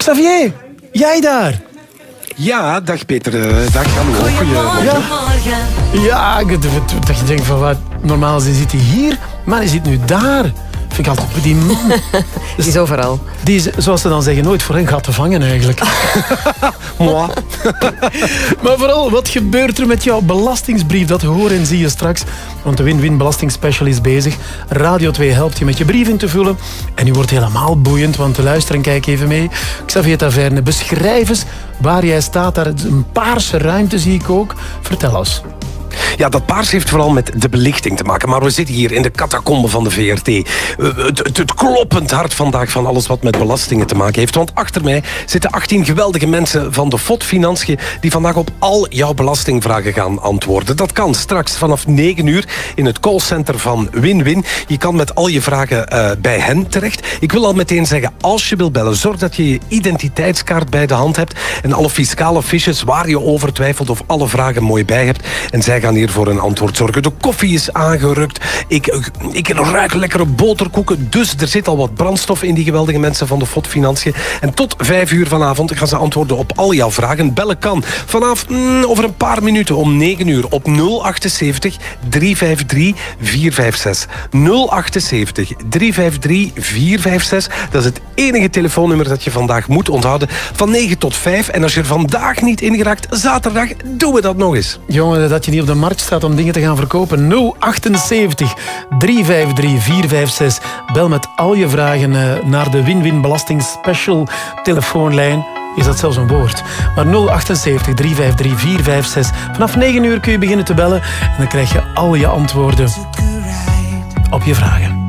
Xavier, jij daar? Ja, dag Peter. Dag, hallo. Goedemorgen. Ja, dat je denkt van wat, normaal zit hij hier, maar hij zit nu daar. Vind ik altijd, die man... Die is overal. Die is, zoals ze dan zeggen, nooit voor een gat te vangen eigenlijk. Moi. Maar vooral, wat gebeurt er met jouw belastingsbrief? Dat hoor en zie je straks. Want de Win-Win Belastingspecial is bezig. Radio 2 helpt je met je brief in te vullen. En nu wordt helemaal boeiend, want luister en kijk even mee. Xavier Taverne, beschrijf eens waar jij staat. Daar is een paarse ruimte, zie ik ook. Vertel eens. Ja, dat paars heeft vooral met de belichting te maken. Maar we zitten hier in de catacombe van de VRT. Het kloppend hart vandaag van alles wat met belastingen te maken heeft. Want achter mij zitten 18 geweldige mensen van de FOD Financiën die vandaag op al jouw belastingvragen gaan antwoorden. Dat kan straks vanaf 9 uur in het callcenter van Win-Win. Je kan met al je vragen bij hen terecht. Ik wil al meteen zeggen, als je wil bellen, zorg dat je je identiteitskaart bij de hand hebt en alle fiscale fiches waar je over twijfelt of alle vragen mooi bij hebt. En zij gaan hier voor een antwoord zorgen. De koffie is aangerukt. Ik ruik lekkere boterkoeken. Dus er zit al wat brandstof in die geweldige mensen van de FOD Financiën. En tot 5 uur vanavond gaan ze antwoorden op al jouw vragen. Bellen kan vanaf over een paar minuten om 9 uur op 078 353 456. 078 353 456. Dat is het enige telefoonnummer dat je vandaag moet onthouden. Van 9 tot 5. En als je er vandaag niet in geraakt, zaterdag doen we dat nog eens. Jongen, dat je niet op de markt staat om dingen te gaan verkopen. 078 353 456. Bel met al je vragen naar de Win-Win Belasting Special telefoonlijn. Is dat zelfs een woord? Maar 078 353 456. Vanaf 9 uur kun je beginnen te bellen en dan krijg je al je antwoorden op je vragen.